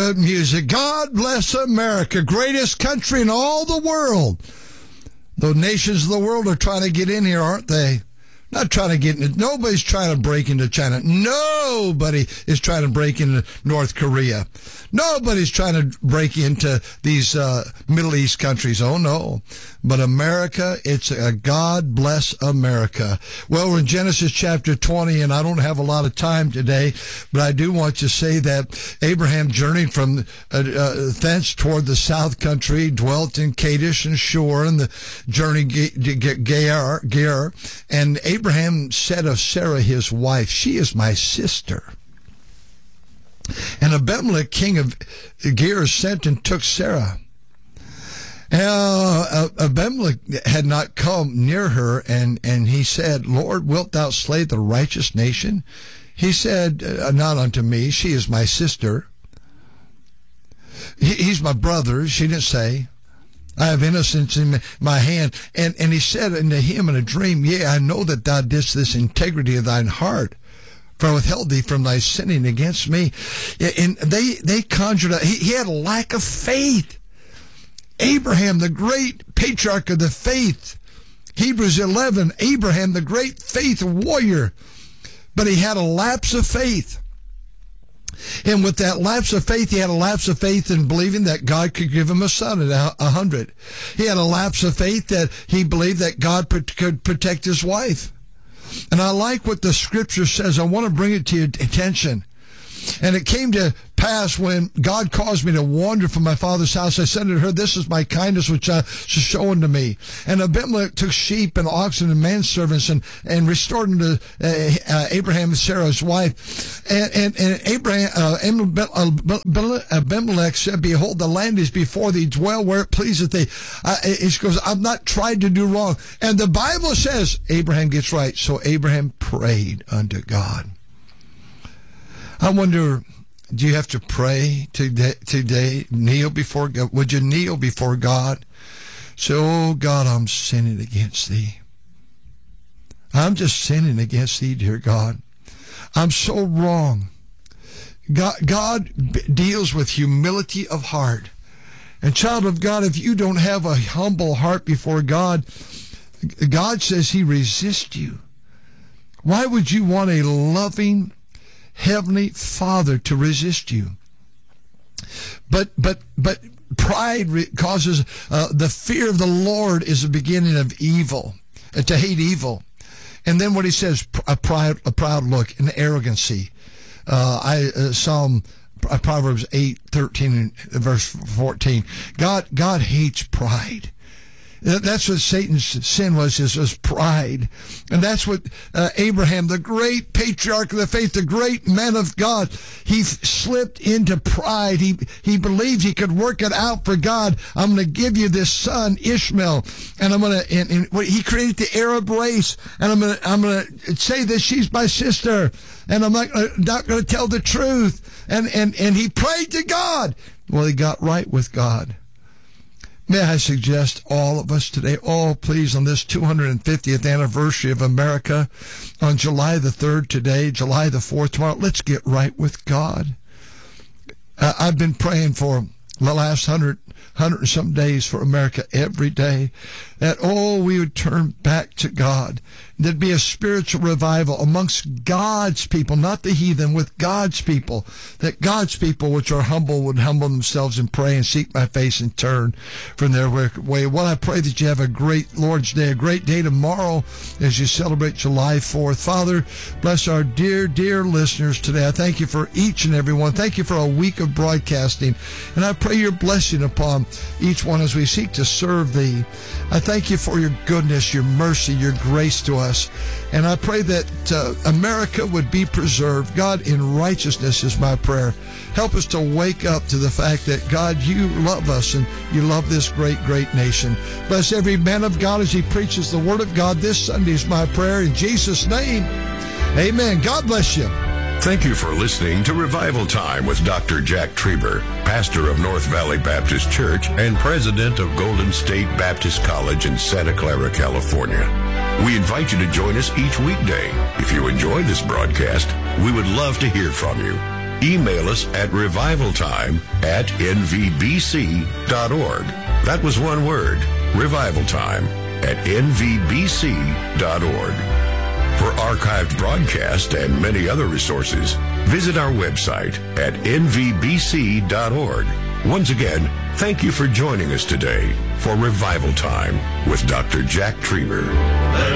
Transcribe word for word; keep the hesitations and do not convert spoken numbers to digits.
good music. God bless America, greatest country in all the world. The nations of the world are trying to get in here, aren't they? Not trying to get in. Nobody's trying to break into China. Nobody is trying to break into North Korea. Nobody's trying to break into these uh, Middle East countries. Oh, no. But America, it's a God bless America. Well, we're in Genesis chapter twenty, and I don't have a lot of time today, but I do want to say that Abraham journeyed from uh, uh, thence toward the south country, dwelt in Kadesh and Shur, and the journey Gerar, Gerar, and Abraham said of Sarah, his wife, she is my sister. And Abimelech, king of Gerar, sent and took Sarah. Uh, Abimelech had not come near her, and, and he said, Lord, wilt thou slay the righteous nation? He said, not unto me, she is my sister. He, he's my brother, she didn't say. I have innocence in my hand. And, and he said unto him in a dream, yea, I know that thou didst this integrity of thine heart, for I withheld thee from thy sinning against me. And they, they conjured, a, he, he had a lack of faith. Abraham, the great patriarch of the faith. Hebrews eleven, Abraham, the great faith warrior. But he had a lapse of faith. And with that lapse of faith, he had a lapse of faith in believing that God could give him a son at a hundred. He had a lapse of faith that he believed that God could protect his wife. And I like what the scripture says. I want to bring it to your attention. And it came to pass when God caused me to wander from my father's house. I said unto her, this is my kindness which uh, she's showing to me. And Abimelech took sheep and oxen and manservants and, and restored them to uh, uh, Abraham and Sarah's wife. And, and, and Abraham, uh, Abimelech said, behold, the land is before thee, dwell where it pleaseth thee. Uh, he goes, I've not tried to do wrong. And the Bible says Abraham gets right. So Abraham prayed unto God. I wonder, do you have to pray today, today, kneel before God? Would you kneel before God? Say, oh, God, I'm sinning against thee. I'm just sinning against thee, dear God. I'm so wrong. God, God deals with humility of heart. And child of God, if you don't have a humble heart before God, God says he resists you. Why would you want a loving Heavenly Father to resist you? But but but pride causes uh, the fear of the Lord is the beginning of evil, uh, to hate evil. And then what he says, a proud a proud look, an arrogancy. Uh, I uh, Psalm uh, Proverbs eight thirteen verse fourteen. God God hates pride. That's what Satan's sin was, is was pride. And that's what uh, Abraham, the great patriarch of the faith, the great man of God, he f- slipped into pride. He he believed he could work it out for God. I'm going to give you this son, Ishmael, and I'm going to, and, and he created the Arab race, and I'm going to, I'm going to say that she's my sister, and I'm not, uh, not going to tell the truth. And, and, and he prayed to God. Well, he got right with God. May I suggest all of us today, oh, please, on this two hundred fiftieth anniversary of America, on July the third today, July the fourth tomorrow, let's get right with God. Uh, I've been praying for the last hundred, hundred and some days for America every day, that, oh, we would turn back to God. There'd be a spiritual revival amongst God's people, not the heathen, with God's people, that God's people, which are humble, would humble themselves and pray and seek my face and turn from their wicked way. Well, I pray that you have a great Lord's Day, a great day tomorrow as you celebrate July fourth. Father, bless our dear, dear listeners today. I thank you for each and every one. Thank you for a week of broadcasting. And I pray your blessing upon each one as we seek to serve thee. I thank you for your goodness, your mercy, your grace to us. And I pray that uh, America would be preserved. God, in righteousness is my prayer. Help us to wake up to the fact that, God, you love us and you love this great, great nation. Bless every man of God as he preaches the word of God. This Sunday is my prayer in Jesus' name. Amen. God bless you. Thank you for listening to Revival Time with Doctor Jack Trieber, pastor of North Valley Baptist Church and president of Golden State Baptist College in Santa Clara, California. We invite you to join us each weekday. If you enjoy this broadcast, we would love to hear from you. email us at revivaltime at n v b c dot org. That was one word, revivaltime at n v b c dot org. For archived broadcast and many other resources, visit our website at n v b c dot org. Once again, thank you for joining us today for Revival Time with Doctor Jack Trieber.